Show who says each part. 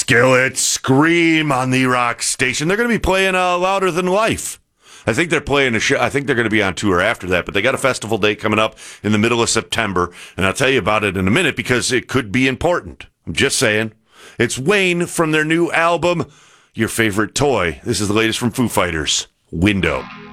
Speaker 1: Skillet, Scream on the Rock Station. They're going to be playing Louder Than Life. I think they're playing a show. I think they're going to be on tour after that, but they got a festival date coming up in the middle of September, and I'll tell you about it in a minute because it could be important. I'm just saying. It's Wayne from their new album, Your Favorite Toy. This is the latest from Foo Fighters, Window.